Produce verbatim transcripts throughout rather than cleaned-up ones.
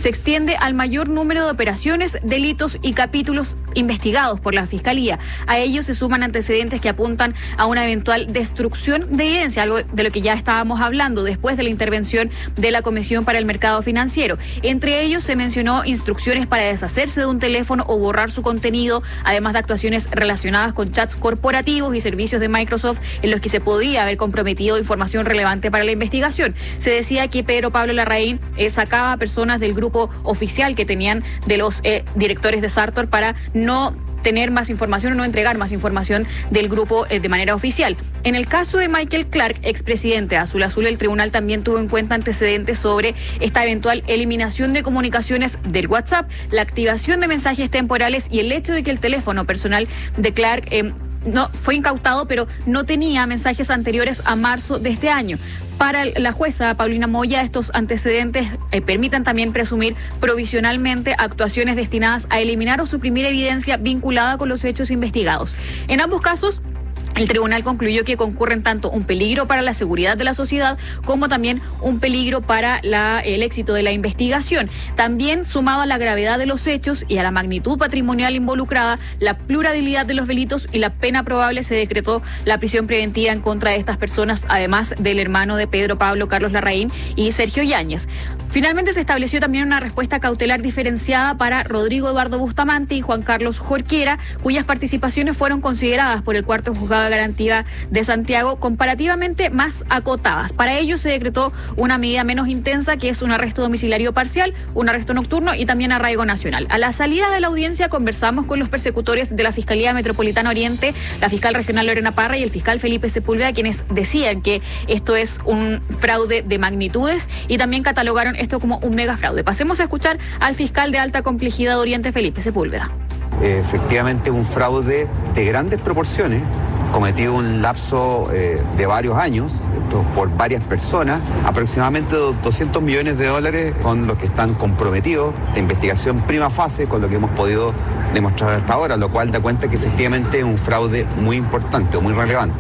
se extiende al mayor número de operaciones, delitos y capítulos investigados por la Fiscalía. A ellos se suman antecedentes que apuntan a una eventual destrucción de evidencia, algo de lo que ya estábamos hablando después de la intervención de la Comisión para el Mercado Financiero. Entre ellos se mencionó instrucciones para deshacerse de un teléfono o borrar su contenido, además de actuaciones relacionadas con chats corporativos y servicios de Microsoft en los que se podía haber comprometido información relevante para la investigación. Se decía que Pedro Pablo Larraín eh, sacaba a personas del grupo oficial que tenían de los eh, directores de Sartor para no tener más información o no entregar más información del grupo eh, de manera oficial. En el caso de Michael Clark, expresidente de Azul Azul, el tribunal también tuvo en cuenta antecedentes sobre esta eventual eliminación de comunicaciones del WhatsApp, la activación de mensajes temporales y el hecho de que el teléfono personal de Clark eh, no fue incautado, pero no tenía mensajes anteriores a marzo de este año. Para la jueza Paulina Moya, estos antecedentes eh, permiten también presumir provisionalmente actuaciones destinadas a eliminar o suprimir evidencia vinculada con los hechos investigados. En ambos casos, el tribunal concluyó que concurren tanto un peligro para la seguridad de la sociedad como también un peligro para la, el éxito de la investigación. También, sumado a la gravedad de los hechos y a la magnitud patrimonial involucrada, la pluralidad de los delitos y la pena probable, se decretó la prisión preventiva en contra de estas personas, además del hermano de Pedro Pablo, Carlos Larraín, y Sergio Yáñez. Finalmente se estableció también una respuesta cautelar diferenciada para Rodrigo Eduardo Bustamante y Juan Carlos Jorquera, cuyas participaciones fueron consideradas por el cuarto juzgado de garantía de Santiago comparativamente más acotadas. Para ello se decretó una medida menos intensa, que es un arresto domiciliario parcial, un arresto nocturno y también arraigo nacional. A la salida de la audiencia conversamos con los persecutores de la Fiscalía Metropolitana Oriente, la fiscal regional Lorena Parra y el fiscal Felipe Sepúlveda, quienes decían que esto es un fraude de magnitudes y también catalogaron esto como un megafraude. Pasemos a escuchar al fiscal de alta complejidad de Oriente, Felipe Sepúlveda. Efectivamente, un fraude de grandes proporciones, cometido un lapso eh, de varios años, esto por varias personas. Aproximadamente doscientos millones de dólares son los que están comprometidos de investigación prima fase, con lo que hemos podido demostrar hasta ahora, lo cual da cuenta que efectivamente es un fraude muy importante o muy relevante.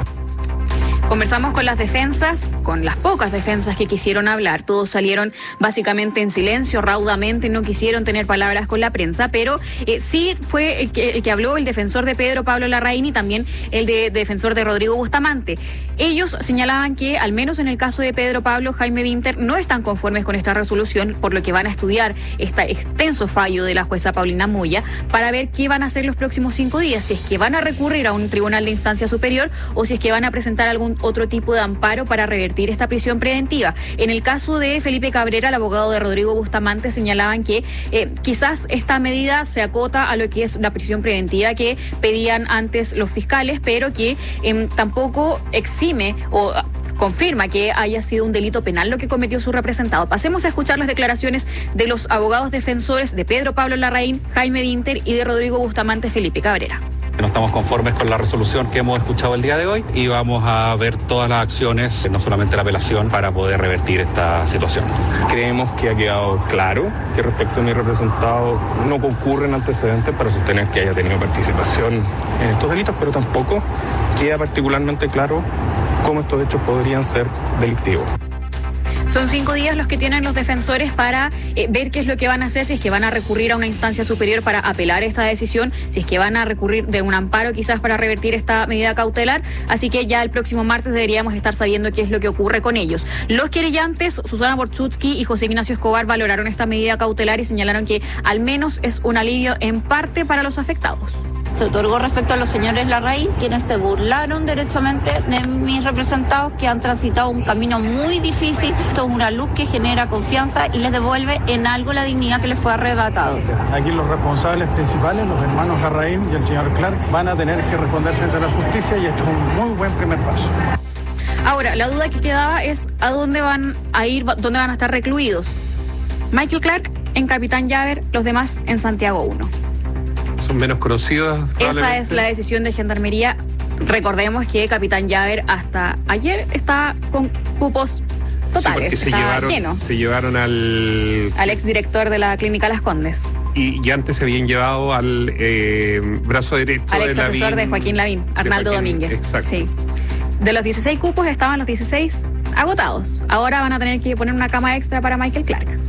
Conversamos con las defensas, con las pocas defensas que quisieron hablar. Todos salieron básicamente en silencio, raudamente, no quisieron tener palabras con la prensa, pero eh, sí fue el que, el que habló el defensor de Pedro Pablo Larraín y también el de, de defensor de Rodrigo Bustamante. Ellos señalaban que, al menos en el caso de Pedro Pablo, Jaime Winter, no están conformes con esta resolución, por lo que van a estudiar este extenso fallo de la jueza Paulina Moya para ver qué van a hacer los próximos cinco días, si es que van a recurrir a un tribunal de instancia superior o si es que van a presentar algún otro tipo de amparo para revertir esta prisión preventiva. En el caso de Felipe Cabrera, el abogado de Rodrigo Bustamante, señalaban que eh, quizás esta medida se acota a lo que es la prisión preventiva que pedían antes los fiscales, pero que eh, tampoco exime o confirma que haya sido un delito penal lo que cometió su representado. Pasemos a escuchar las declaraciones de los abogados defensores de Pedro Pablo Larraín, Jaime Winter, y de Rodrigo Bustamante, Felipe Cabrera. No estamos conformes con la resolución que hemos escuchado el día de hoy y vamos a ver todas las acciones, no solamente la apelación, para poder revertir esta situación. Creemos que ha quedado claro que respecto a mi representado no concurren antecedentes para sostener que haya tenido participación en estos delitos, pero tampoco queda particularmente claro cómo estos hechos podrían ser delictivos. Son cinco días los que tienen los defensores para eh, ver qué es lo que van a hacer, si es que van a recurrir a una instancia superior para apelar esta decisión, si es que van a recurrir de un amparo quizás para revertir esta medida cautelar. Así que ya el próximo martes deberíamos estar sabiendo qué es lo que ocurre con ellos. Los querellantes, Susana Bortzutsky y José Ignacio Escobar, valoraron esta medida cautelar y señalaron que al menos es un alivio en parte para los afectados. Se otorgó respecto a los señores Larraín, quienes se burlaron derechamente de mis representados, que han transitado un camino muy difícil. Esto es una luz que genera confianza y les devuelve en algo la dignidad que les fue arrebatado. Aquí los responsables principales, los hermanos Larraín y el señor Clark, van a tener que responder frente a la justicia y esto es un muy buen primer paso. Ahora, la duda que quedaba es a dónde van a ir, dónde van a estar recluidos. Michael Clark en Capitán Llaver, los demás en Santiago uno. Son menos conocidos. Esa es la decisión de Gendarmería. Recordemos que Capitán Llaver hasta ayer estaba con cupos totales, sí, se está llevaron, lleno. Se llevaron al... Al exdirector de la Clínica Las Condes. Y, y antes se habían llevado al eh, brazo derecho al de ex asesor Lavín, de Joaquín Lavín, Arnaldo Joaquín, Domínguez. Exacto. Sí. De los dieciséis cupos estaban los dieciséis agotados. Ahora van a tener que poner una cama extra para Michael Clark.